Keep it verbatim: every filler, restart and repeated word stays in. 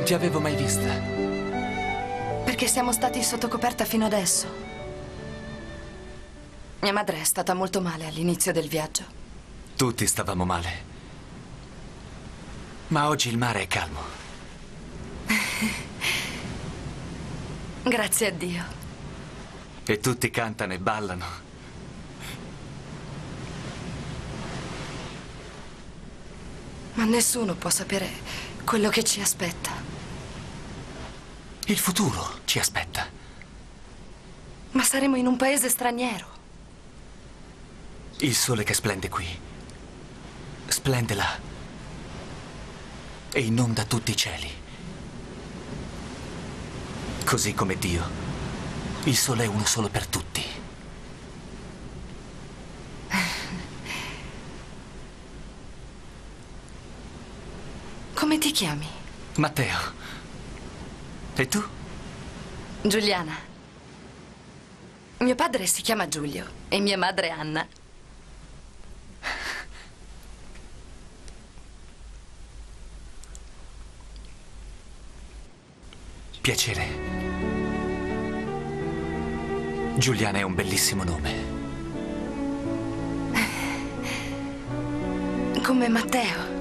Non ti avevo mai vista. Perché siamo stati sotto coperta fino adesso. Mia madre è stata molto male all'inizio del viaggio. Tutti stavamo male. Ma oggi il mare è calmo. Grazie a Dio. E tutti cantano e ballano. Ma nessuno può sapere quello che ci aspetta. Il futuro ci aspetta. Ma saremo in un paese straniero. Il sole che splende qui, splende là e inonda tutti i cieli. Così come Dio, il sole è uno solo per tutti. Come ti chiami? Matteo. E tu? Giuliana. Mio padre si chiama Giulio e mia madre Anna. Piacere. Giuliana è un bellissimo nome. Come Matteo.